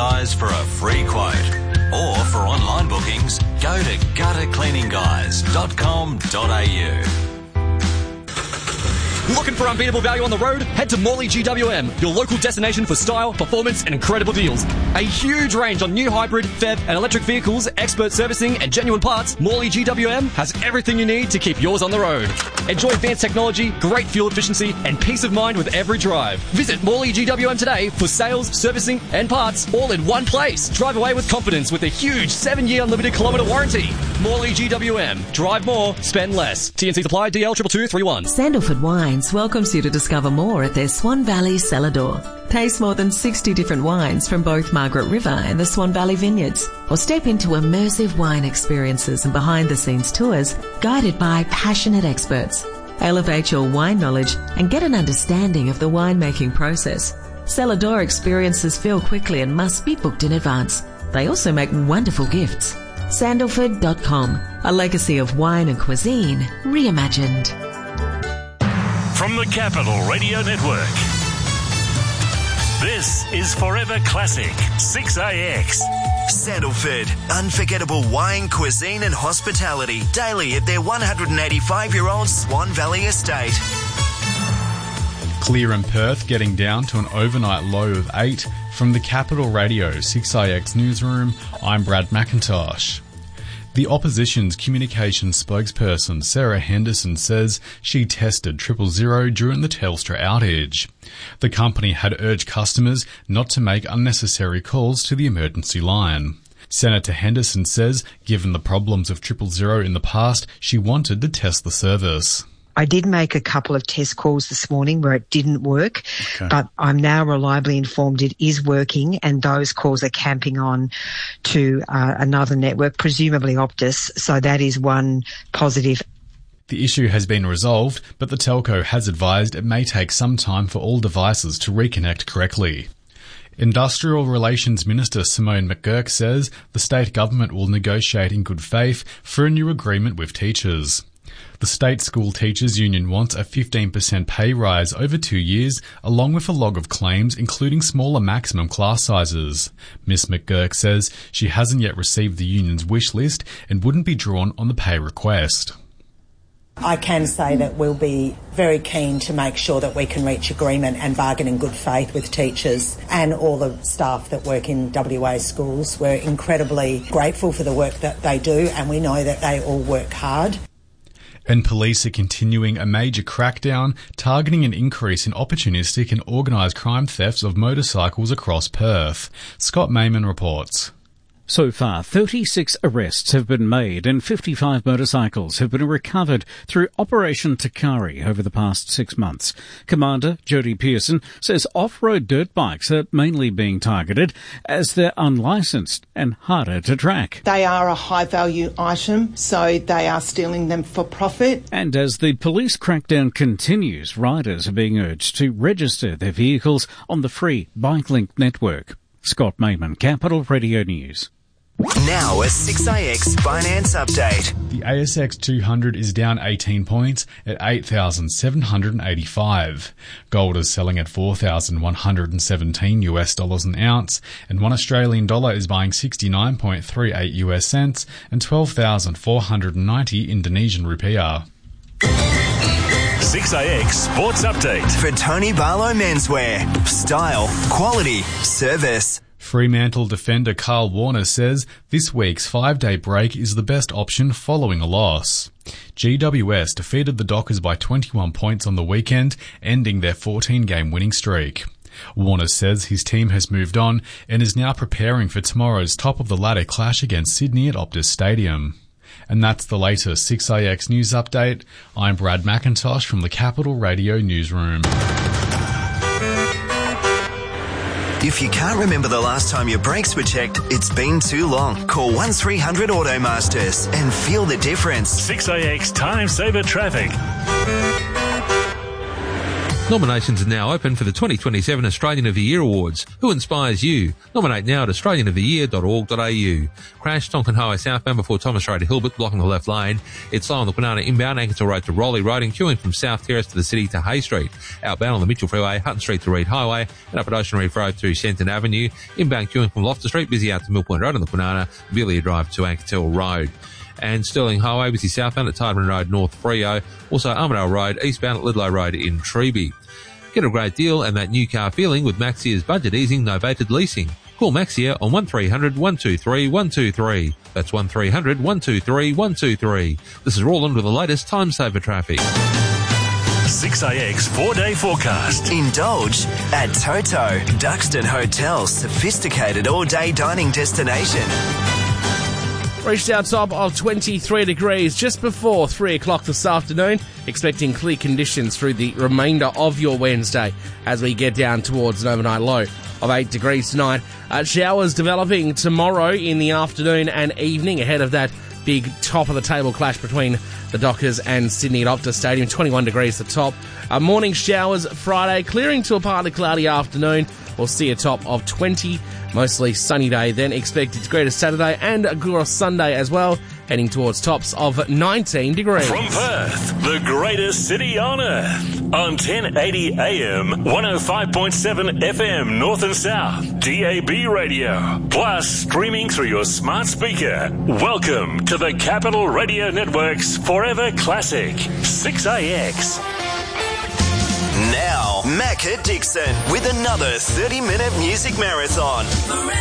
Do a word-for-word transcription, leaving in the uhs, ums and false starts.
Guys for a free quote. Or for online bookings, go to gutter cleaning guys dot com dot a u. Looking for unbeatable value on the road? Head to Morley G W M, your local destination for style, performance and incredible deals. A huge range on new hybrid, F E V and electric vehicles, expert servicing and genuine parts. Morley G W M has everything you need to keep yours on the road. Enjoy advanced technology, great fuel efficiency and peace of mind with every drive. Visit Morley G W M today for sales, servicing and parts all in one place. Drive away with confidence with a huge seven-year unlimited kilometre warranty. Morley G W M. Drive more, spend less. T N C supply D L two two two three one. Sandalford Wines welcomes you to discover more at their Swan Valley cellar door. Taste more than sixty different wines from both Margaret River and the Swan Valley Vineyards, or step into immersive wine experiences and behind-the-scenes tours guided by passionate experts. Elevate your wine knowledge and get an understanding of the winemaking process. Cellar door experiences fill quickly and must be booked in advance. They also make wonderful gifts. Sandalford dot com, a legacy of wine and cuisine reimagined. From the Capital Radio Network, this is Forever Classic six A X. Sandalford, unforgettable wine, cuisine and hospitality daily at their one hundred eighty-five-year-old Swan Valley estate. Clear in Perth, getting down to an overnight low of eight. From the Capital Radio six A X newsroom, I'm Brad McIntosh. The opposition's communications spokesperson Sarah Henderson says she tested triple zero during the Telstra outage. The company had urged customers not to make unnecessary calls to the emergency line. Senator Henderson says, given the problems of triple zero in the past, she wanted to test the service. I did make a couple of test calls this morning where it didn't work, okay. But I'm now reliably informed it is working and those calls are camping on to uh, another network, presumably Optus, so that is one positive. The issue has been resolved, but the telco has advised it may take some time for all devices to reconnect correctly. Industrial Relations Minister Simone McGurk says the state government will negotiate in good faith for a new agreement with teachers. The State School Teachers Union wants a fifteen percent pay rise over two years, along with a log of claims, including smaller maximum class sizes. Miss McGurk says she hasn't yet received the union's wish list and wouldn't be drawn on the pay request. I can say that we'll be very keen to make sure that we can reach agreement and bargain in good faith with teachers and all the staff that work in W A schools. We're incredibly grateful for the work that they do and we know that they all work hard. And police are continuing a major crackdown targeting an increase in opportunistic and organised crime thefts of motorcycles across Perth. Scott Mayman reports. So far, thirty-six arrests have been made and fifty-five motorcycles have been recovered through Operation Takari over the past six months. Commander Jody Pearson says off-road dirt bikes are mainly being targeted as they're unlicensed and harder to track. They are a high-value item, so they are stealing them for profit. And as the police crackdown continues, riders are being urged to register their vehicles on the free BikeLink network. Scott Mayman, Capital Radio News. Now a six A X finance update. The A S X two hundred is down eighteen points at eight thousand seven hundred eighty-five. Gold is selling at four thousand one hundred seventeen US dollars an ounce, and one Australian dollar is buying sixty-nine point three eight US cents and twelve thousand four hundred ninety Indonesian rupiah. six A X Sports Update. For Tony Barlow Menswear. Style, quality, service. Fremantle defender Carl Warner says this week's five-day break is the best option following a loss. G W S defeated the Dockers by twenty-one points on the weekend, ending their fourteen-game winning streak. Warner says his team has moved on and is now preparing for tomorrow's top-of-the-ladder clash against Sydney at Optus Stadium. And that's the latest six A X news update. I'm Brad McIntosh from the Capital Radio Newsroom. If you can't remember the last time your brakes were checked, it's been too long. Call one three hundred Automasters and feel the difference. six A X Time Saver Traffic. Nominations are now open for the twenty twenty-seven Australian of the Year Awards. Who inspires you? Nominate now at australian of the year dot org dot a u. Crash Tonkin Highway southbound before Thomas Road to Hilbert, blocking the left lane. It's slow on the Kwinana inbound, Ankersville Road to Rowley Road, and queuing from South Terrace to the city to Hay Street. Outbound on the Mitchell Freeway, Hutton Street to Reed Highway, and up at Ocean Reef Road to Shenton Avenue. Inbound queuing from Loftus Street, busy out to Mill Point Road on the Kwinana, Belia Drive to Ankersville Road. And Stirling Highway, busy southbound at Tideman Road, North Freo. Also Armadale Road, eastbound at Lidlow Road in Treeby. Get a great deal and that new car feeling with Maxia's budget easing novated leasing. Call Maxia on one three hundred, one two three, one two three. That's one three hundred, one two three, one two three. This is Roland with the latest time saver traffic. six A X four-day forecast. Indulge at Toto, Duxton Hotel's sophisticated all-day dining destination. Reached our top of twenty-three degrees just before three o'clock this afternoon. Expecting clear conditions through the remainder of your Wednesday as we get down towards an overnight low of eight degrees tonight. Uh, showers developing tomorrow in the afternoon and evening ahead of that big top-of-the-table clash between the Dockers and Sydney at Optus Stadium. twenty-one degrees at the top. Uh, morning showers Friday, clearing to a partly cloudy afternoon. We'll see a top of twenty, mostly sunny day. Then expected to greater Saturday and a good Sunday as well, heading towards tops of nineteen degrees. From Perth, the greatest city on earth, on ten eighty A M, one oh five point seven F M, North and South, D A B radio, plus streaming through your smart speaker. Welcome to the Capital Radio Network's Forever Classic, six A X. Now, Macca Dixon with another thirty-minute music marathon.